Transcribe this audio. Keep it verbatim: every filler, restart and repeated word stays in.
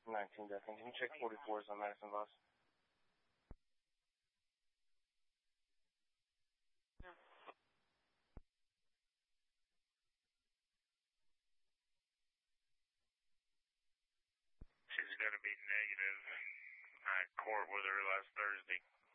nineteen Deccan. Can you check forty-fours on Madison bus? Yeah. She's going to be negative. I had court with her last Thursday.